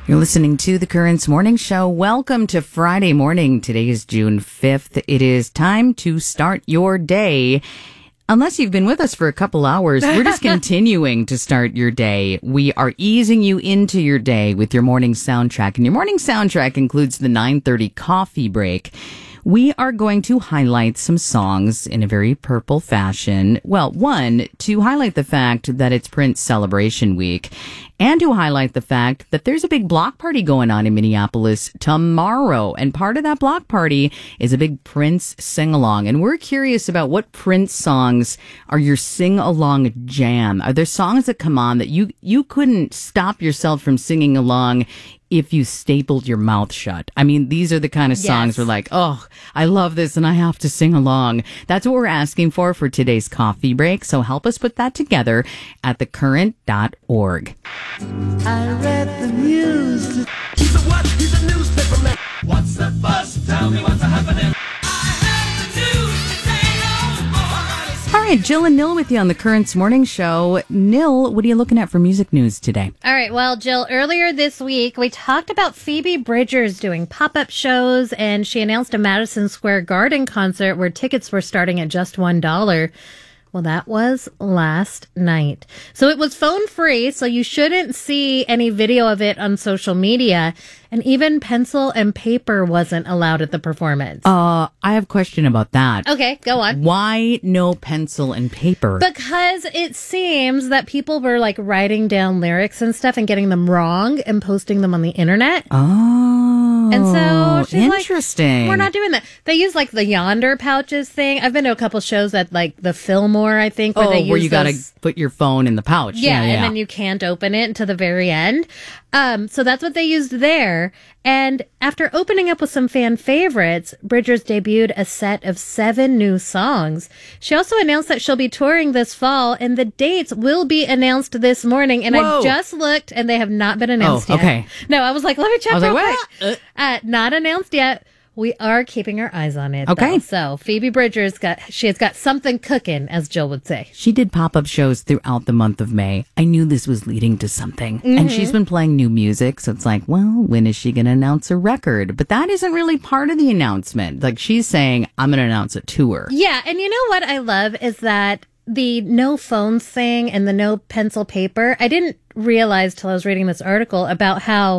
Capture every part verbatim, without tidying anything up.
You're listening to the Currents Morning Show. Welcome to Friday morning. Today is June fifth. It is time to start your day. Unless you've been with us for a couple hours, we're just continuing to start your day. We are easing you into your day with your morning soundtrack. And your morning soundtrack includes the nine thirty coffee break. We are going to highlight some songs in a very purple fashion. Well, one, to highlight the fact that it's Prince Celebration Week, and to highlight the fact that there's a big block party going on in Minneapolis tomorrow. And part of that block party is a big Prince sing-along. And we're curious about what Prince songs are your sing-along jam. Are there songs that come on that you, you couldn't stop yourself from singing along if you stapled your mouth shut? I mean, these are the kind of songs Yes. we're like, oh, I love this and I have to sing along. That's what we're asking for for today's coffee break. So help us put that together at the current dot org. I read the news. He's a what? He's a newspaper man. What's the buzz? Tell me what's happening. I heard the news today. All right, Jill and Nil with you on the Currents Morning Show. Nil, what are you looking at for music news today? All right. Well, Jill, earlier this week, we talked about Phoebe Bridgers doing pop-up shows, and she announced a Madison Square Garden concert where tickets were starting at just one dollar. Well, that was last night. So it was phone free, so you shouldn't see any video of it on social media. And even pencil and paper wasn't allowed at the performance. Uh, I have a question about that. Okay, go on. Why no pencil and paper? Because it seems that people were like writing down lyrics and stuff and getting them wrong and posting them on the internet. Oh, And so she's interesting. like, we're not doing that. They use like the Yonder pouches thing. I've been to a couple shows at like the Fillmore, I think, where oh, they use where you got to those- put your phone in the pouch. Yeah, Yeah, yeah. and then you can't open it until the very end. Um, so that's what they used there. And after opening up with some fan favorites, Bridgers debuted a set of seven new songs. She also announced that she'll be touring this fall, and the dates will be announced this morning. And Whoa. I just looked, and they have not been announced Oh, yet. okay. No, I was like, let me check I was real like, quick. what? Uh, not announced yet. We are keeping our eyes on it. Okay. though. So Phoebe Bridgers got, she has got something cooking, as Jill would say. She did pop-up shows throughout the month of May. I knew this was leading to something. Mm-hmm. And she's been playing new music, so it's like, well, when is she going to announce a record? But that isn't really part of the announcement. Like, she's saying, I'm going to announce a tour. Yeah, and you know what I love is that the no phones thing and the no pencil paper, I didn't realize till I was reading this article about how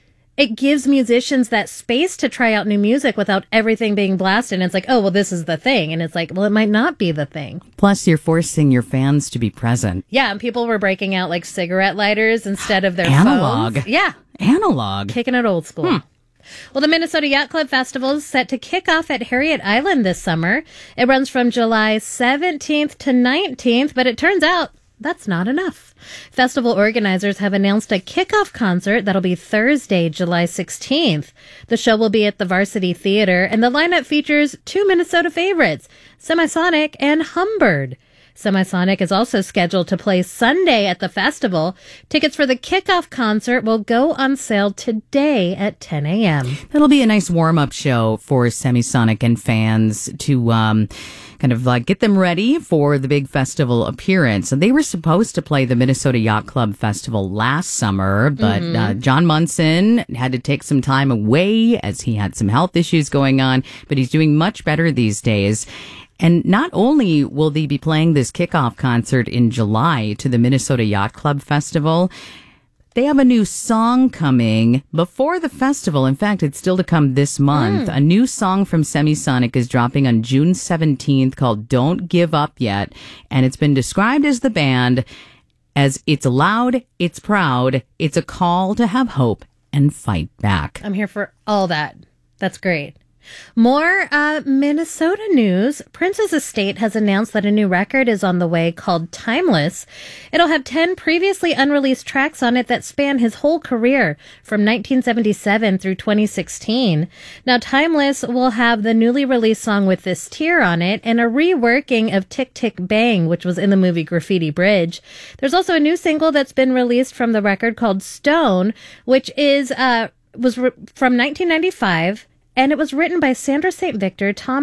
it gives musicians that space to try out new music without everything being blasted. And it's like, oh, well, this is the thing. And it's like, well, it might not be the thing. Plus, you're forcing your fans to be present. Yeah, and people were breaking out like cigarette lighters instead of their Analog. phones. Yeah, Analog. kicking it old school. Well, the Minnesota Yacht Club Festival is set to kick off at Harriet Island this summer. It runs from July seventeenth to nineteenth, but it turns out that's not enough. Festival organizers have announced a kickoff concert that'll be Thursday, July sixteenth. The show will be at the Varsity Theater, and the lineup features two Minnesota favorites, Semisonic and Humbird. Semisonic is also scheduled to play Sunday at the festival. Tickets for the kickoff concert will go on sale today at ten a.m. That'll be a nice warm-up show for Semisonic and fans to um, kind of like get them ready for the big festival appearance. And they were supposed to play the Minnesota Yacht Club Festival last summer, but Mm-hmm. uh, John Munson had to take some time away as he had some health issues going on, but he's doing much better these days. And not only will they be playing this kickoff concert in July to the Minnesota Yacht Club Festival, they have a new song coming before the festival. In fact, it's still to come this month. A new song from Semisonic is dropping on June seventeenth called Don't Give Up Yet. And it's been described as the band as it's loud, it's proud, it's a call to have hope and fight back. I'm here for all that. That's great. More uh, Minnesota news. Prince's estate has announced that a new record is on the way called Timeless. It'll have ten previously unreleased tracks on it that span his whole career from nineteen seventy-seven through twenty sixteen. Now, Timeless will have the newly released song With This Tear on it and a reworking of Tick Tick Bang, which was in the movie Graffiti Bridge. There's also a new single that's been released from the record called Stone, which is uh was re- from nineteen ninety-five. And it was written by Sandra Saint Victor, Tom